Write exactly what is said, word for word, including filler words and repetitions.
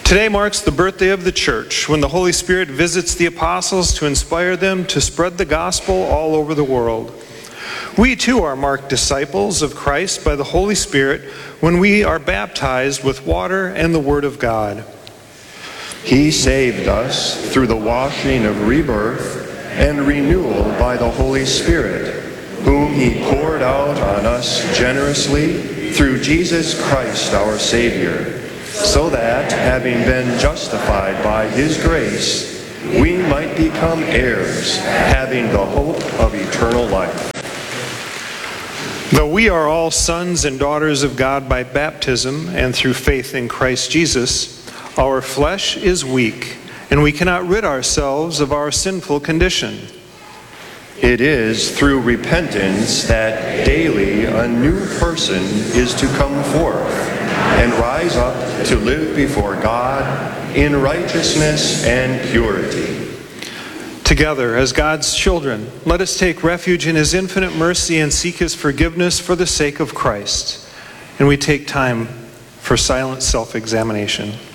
Today marks the birthday of the church, when the Holy Spirit visits the apostles to inspire them to spread the gospel all over the world. We too are marked disciples of Christ by the Holy Spirit when we are baptized with water and the Word of God. He saved us through the washing of rebirth and renewal by the Holy Spirit, whom He poured out on us generously through Jesus Christ our Savior, so that, having been justified by His grace, we might become heirs, having the hope of eternal life. Though we are all sons and daughters of God by baptism and through faith in Christ Jesus, our flesh is weak, and we cannot rid ourselves of our sinful condition. It is through repentance that daily a new person is to come forth and rise up to live before God in righteousness and purity. Together, as God's children, let us take refuge in His infinite mercy and seek His forgiveness for the sake of Christ. And we take time for silent self-examination.